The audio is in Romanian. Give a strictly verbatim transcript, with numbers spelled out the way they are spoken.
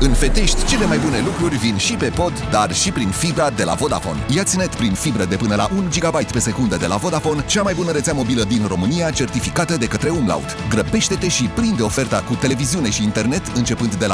În Fetești, cele mai bune lucruri vin și pe pod, dar și prin fibra de la Vodafone. Ia-ți net prin fibră de până la un gigabyte pe secundă de la Vodafone, cea mai bună rețea mobilă din România, certificată de către Umlaut. Grăbește-te și prinde oferta cu televiziune și internet începând de la